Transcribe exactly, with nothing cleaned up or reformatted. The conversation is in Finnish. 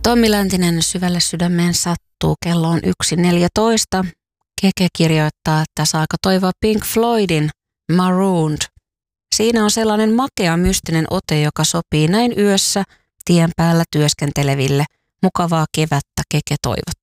Tommi Läntinen syvälle sydämeen sattuu. Kello on yksi neljätoista. Keke kirjoittaa, että saako toivoa Pink Floydin Marooned. Siinä on sellainen makea mystinen ote, joka sopii näin yössä tien päällä työskenteleville. Mukavaa kevättä, Keke toivottaa.